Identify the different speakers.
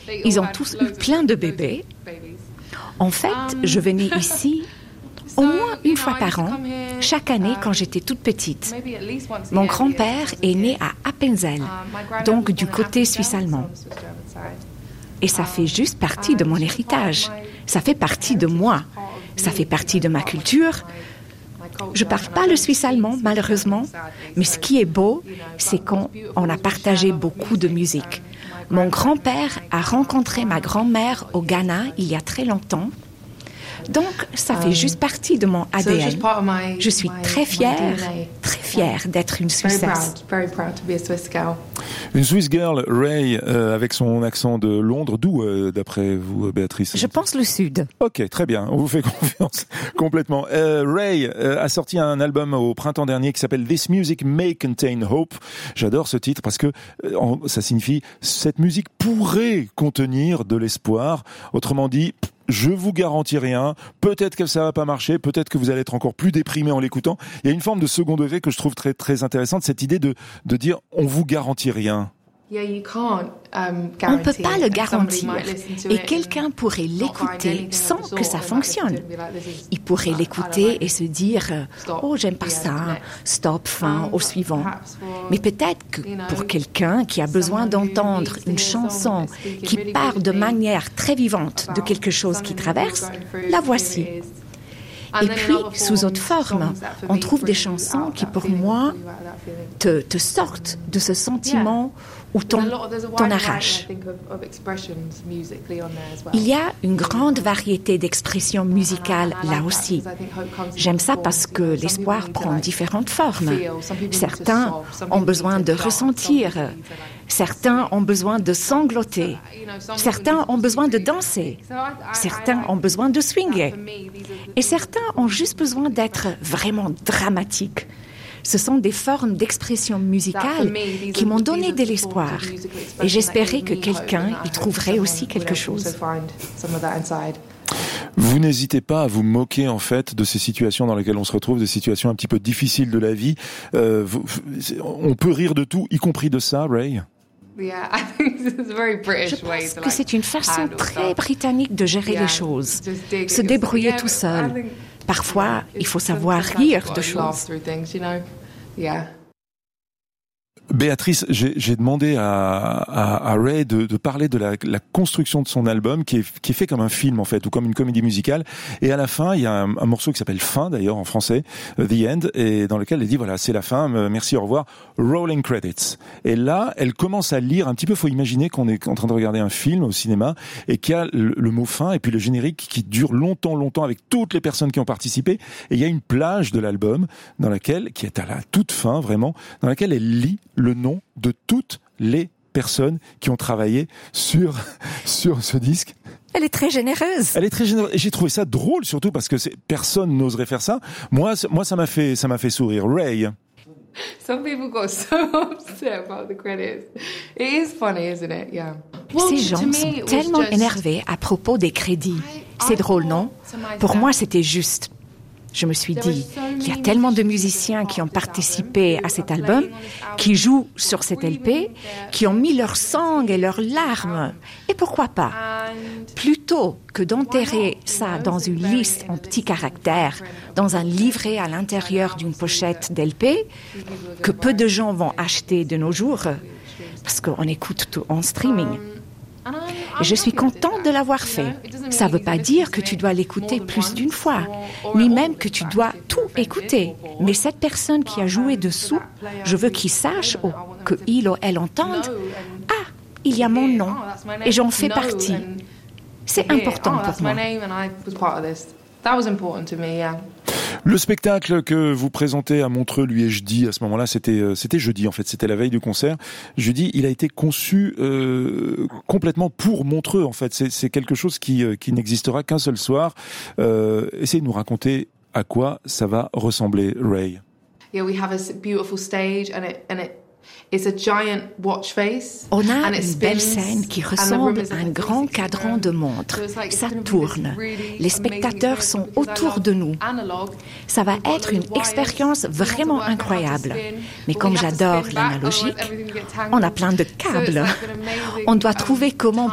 Speaker 1: Ils ont tous eu plein de bébés. En fait, je venais ici au moins une fois par an, chaque année quand j'étais toute petite. Mon grand-père est né à Appenzell, donc du côté suisse-allemand. Et ça fait juste partie de mon héritage. Ça fait partie de moi. Ça fait partie de ma culture. Je ne parle pas le suisse-allemand, malheureusement, mais ce qui est beau, c'est qu'on a partagé beaucoup de musique. Mon grand-père a rencontré ma grand-mère au Ghana il y a très longtemps. Donc, ça fait juste partie de mon ADN. Je suis très fière d'être une Suissesse.
Speaker 2: Une Swiss girl, Ray, avec son accent de Londres. D'où, d'après vous, Béatrice?
Speaker 1: Je pense le Sud.
Speaker 2: Ok, très bien. On vous fait confiance complètement. Ray a sorti un album au printemps dernier qui s'appelle This Music May Contain Hope. J'adore ce titre parce que ça signifie cette musique pourrait contenir de l'espoir. Autrement dit, je vous garantis rien. Peut-être que ça va pas marcher. Peut-être que vous allez être encore plus déprimé en l'écoutant. Il y a une forme de second degré que je trouve très, très intéressante. Cette idée de dire, on vous garantit rien.
Speaker 1: On ne peut pas le garantir et quelqu'un pourrait l'écouter sans que ça fonctionne. Il pourrait l'écouter et se dire « Oh, j'aime pas ça, stop, fin, au suivant ». Mais peut-être que pour quelqu'un qui a besoin d'entendre une chanson qui parle de manière très vivante de quelque chose qui traverse, la voici. Et puis, sous autre forme, on trouve des chansons qui, pour moi, te sortent de ce sentiment où t'en arraches. Il y a une grande variété d'expressions musicales là aussi. J'aime ça parce que l'espoir prend différentes formes. Certains ont besoin de ressentir. Certains ont besoin de sangloter. Certains ont besoin de danser. Certains ont besoin de swinger. Et certains ont juste besoin d'être vraiment dramatiques. Ce sont des formes d'expression musicale qui m'ont donné de l'espoir. Et j'espérais que quelqu'un y trouverait aussi quelque chose.
Speaker 2: Vous n'hésitez pas à vous moquer en fait de ces situations dans lesquelles on se retrouve, des situations un petit peu difficiles de la vie. On peut rire de tout, y compris de ça, Ray?
Speaker 1: Je pense que c'est une façon très britannique de gérer les choses, se débrouiller tout seul. Parfois, il faut savoir rire de choses.
Speaker 2: Béatrice, j'ai demandé à Ray de parler de la construction de son album qui est fait comme un film en fait ou comme une comédie musicale, et à la fin il y a un morceau qui s'appelle Fin d'ailleurs en français, The End, et dans lequel elle dit voilà c'est la fin, merci, au revoir, rolling credits. Et là elle commence à lire un petit peu, faut imaginer qu'on est en train de regarder un film au cinéma et qu'il y a le mot fin et puis le générique qui dure longtemps avec toutes les personnes qui ont participé, et il y a une plage de l'album dans laquelle, qui est à la toute fin vraiment, dans laquelle elle lit le nom de toutes les personnes qui ont travaillé sur ce disque.
Speaker 1: Elle est très généreuse.
Speaker 2: Et j'ai trouvé ça drôle surtout parce que personne n'oserait faire ça. Moi ça m'a fait sourire. Ray.
Speaker 3: Some people got so upset about the credits. It is funny, isn't it? Yeah.
Speaker 1: Ces gens sont tellement énervés à propos des crédits. C'est drôle, non? Pour moi, c'était juste. Je me suis dit, il y a tellement de musiciens qui ont participé à cet album, qui jouent sur cet LP, qui ont mis leur sang et leurs larmes. Et pourquoi pas? Plutôt que d'enterrer ça dans une liste en petits caractères, dans un livret à l'intérieur d'une pochette d'LP, que peu de gens vont acheter de nos jours, parce qu'on écoute tout en streaming. Et je suis contente de l'avoir fait. Ça ne veut pas dire que tu dois l'écouter plus d'une fois, ni même que tu dois tout écouter. Mais cette personne qui a joué dessous, je veux qu'il sache ou qu'il ou elle entende, ah, il y a mon nom et j'en fais partie. C'est important pour moi.
Speaker 2: Le spectacle que vous présentez à Montreux, lui ai-je dit, à ce moment-là, c'était jeudi en fait, c'était la veille du concert. Jeudi, il a été conçu complètement pour Montreux en fait. C'est quelque chose qui n'existera qu'un seul soir. Essayez de nous raconter à quoi ça va ressembler, Ray.
Speaker 3: Yeah, we have a beautiful stage and it's a giant watch face.
Speaker 1: On a une belle scène qui ressemble à un grand cadran de montre. Ça tourne. Les spectateurs sont autour de nous. Ça va être une expérience vraiment incroyable. Mais comme j'adore l'analogique, on a plein de câbles. On doit trouver comment